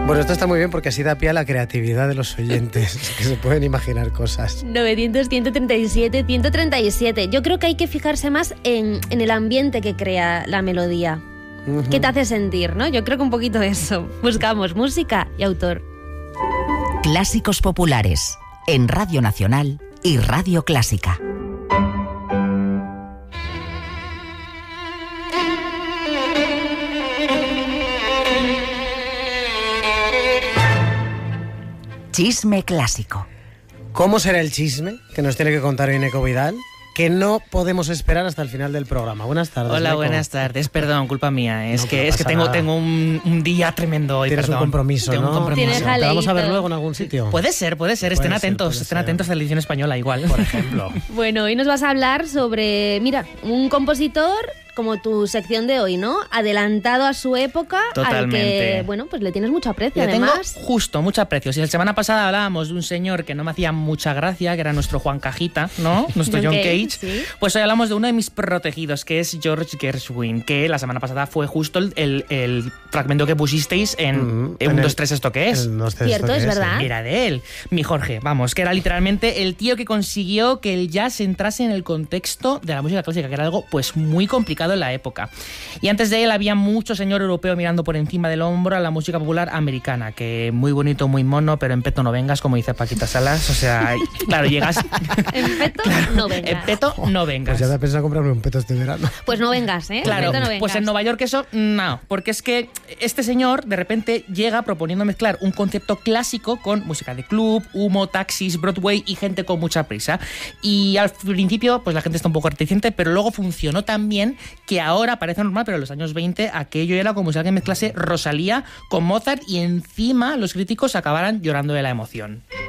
Bueno, esto está muy bien porque así da pie a la creatividad de los oyentes, que se pueden imaginar cosas. 900-137-137. Yo creo que hay que fijarse más en el ambiente que crea la melodía. ¿Qué te hace sentir, no? Yo creo que un poquito eso. Buscamos música y autor. Clásicos populares en Radio Nacional y Radio Clásica. Chisme clásico. ¿Cómo será el chisme que nos tiene que contar hoy Neko Vidal? Que no podemos esperar hasta el final del programa. Buenas tardes. Hola, Neko. Buenas tardes. Perdón, culpa mía. Es No, que tengo un día tremendo hoy. Tienes perdón. un compromiso, Tengo ¿no? un compromiso. Tienes ¿Te vamos a ver jaleíto. luego en algún sitio? Puede ser. Estén atentos de la edición española igual. Por ejemplo. Bueno, hoy nos vas a hablar sobre, mira, un compositor como tu sección de hoy, ¿no? Adelantado a su época, Totalmente. al que, bueno, pues le tienes mucho aprecio, Le tengo además. justo mucho aprecio. Si la semana pasada hablábamos de un señor que no me hacía mucha gracia, que era nuestro Juan Cajita, ¿no? Nuestro John Cage. Sí. Pues hoy hablamos de uno de mis protegidos, que es George Gershwin, que la semana pasada fue justo el fragmento que pusisteis en 1, 2, 3, ¿esto qué es? El 1, 2, 3, Cierto, ¿esto qué es verdad. Era de él, mi Jorge, vamos, que era literalmente el tío que consiguió que el jazz entrase en el contexto de la música clásica, que era algo pues muy complicado en la época. Y antes de él había mucho señor europeo mirando por encima del hombro a la música popular americana, que muy bonito, muy mono, pero en peto no vengas, como dice Paquita Salas. O sea, claro, llegas... En peto, no vengas. En peto no vengas. Pues ya te pensado comprarme un peto este verano. Pues no vengas, ¿eh? Claro, En peto no vengas. pues en Nueva York eso, no, porque es que este señor de repente llega proponiendo mezclar un concepto clásico con música de club, humo, taxis, Broadway y gente con mucha prisa. Y al principio pues la gente está un poco reticente, pero luego funcionó tan bien que ahora parece normal, pero en los años 20 aquello era como si alguien mezclase Rosalía con Mozart y encima los críticos acabaran llorando de la emoción.